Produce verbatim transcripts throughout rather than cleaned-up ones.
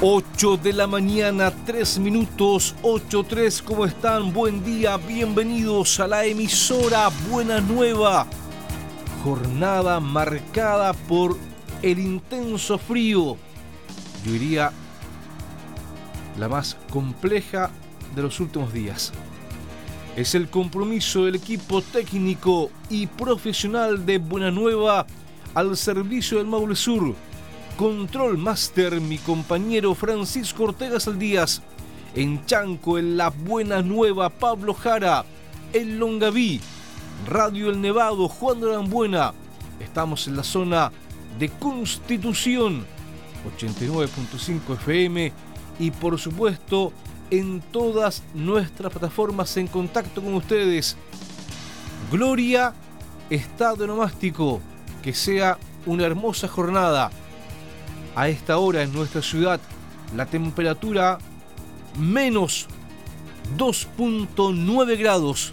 ocho de la mañana, tres minutos, ocho tres, ¿cómo están? Buen día, bienvenidos a la emisora Buena Nueva. Jornada marcada por el intenso frío, yo diría la más compleja de los últimos días. Es el compromiso del equipo técnico y profesional de Buena Nueva al servicio del Maule Sur. Control Master, mi compañero Francisco Ortega Saldías. En Chanco, en La Buena Nueva, Pablo Jara. En Longaví, Radio El Nevado, Juan de Arambuena. Estamos en la zona de Constitución, ochenta y nueve punto cinco F M. Y por supuesto, en todas nuestras plataformas en contacto con ustedes. Gloria, estado onomástico. Que sea una hermosa jornada. A esta hora en nuestra ciudad, la temperatura menos dos punto nueve grados.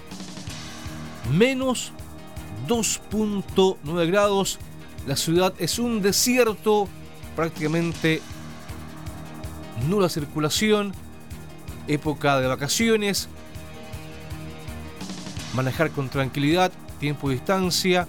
Menos dos punto nueve grados. La ciudad es un desierto, prácticamente nula circulación, época de vacaciones. Manejar con tranquilidad, tiempo y distancia.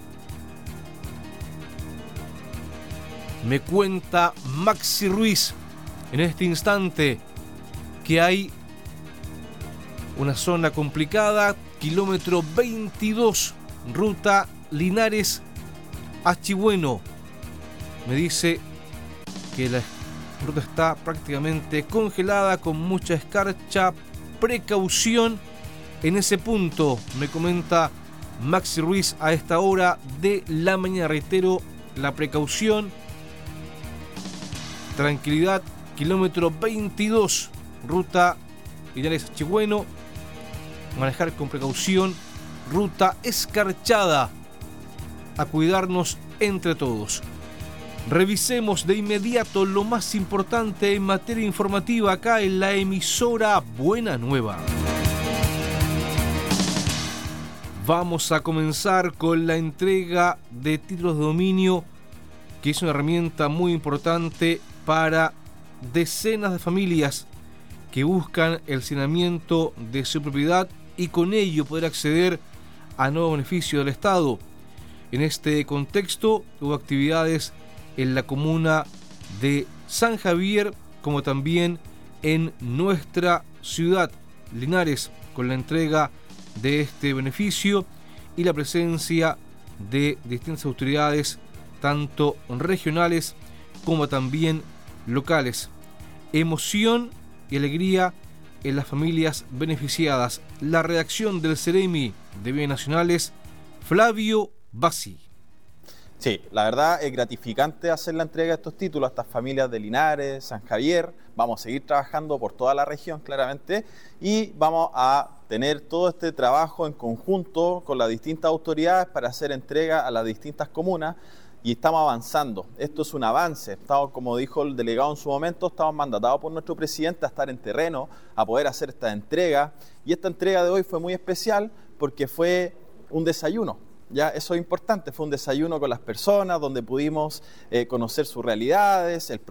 Me cuenta Maxi Ruiz en este instante que hay una zona complicada, kilómetro veintidós, ruta Linares a Chigüeno. Me dice que la ruta está prácticamente congelada con mucha escarcha. Precaución en ese punto, me comenta Maxi Ruiz a esta hora de la mañana. Reitero, la precaución. Tranquilidad, kilómetro veintidós, ruta Linares a Chigüeno. Manejar con precaución, ruta escarchada. A cuidarnos entre todos. Revisemos de inmediato lo más importante en materia informativa acá en la emisora Buena Nueva. Vamos a comenzar con la entrega de títulos de dominio, que es una herramienta muy importante para decenas de familias que buscan el saneamiento de su propiedad y con ello poder acceder a nuevos beneficios del Estado. En este contexto hubo actividades en la comuna de San Javier como también en nuestra ciudad, Linares, con la entrega de este beneficio y la presencia de distintas autoridades, tanto regionales como también locales. Emoción y alegría en las familias beneficiadas. La redacción del Ceremi de Bienes Nacionales, Flavio Bassi. Sí, la verdad es gratificante hacer la entrega de estos títulos a estas familias de Linares, San Javier. Vamos a seguir trabajando por toda la región, claramente, y vamos a tener todo este trabajo en conjunto con las distintas autoridades para hacer entrega a las distintas comunas. Y estamos avanzando. Esto es un avance. Estamos, como dijo el delegado en su momento, estamos mandatados por nuestro presidente a estar en terreno, a poder hacer esta entrega. Y esta entrega de hoy fue muy especial porque fue un desayuno. Ya, eso es importante. Fue un desayuno con las personas donde pudimos eh, conocer sus realidades, el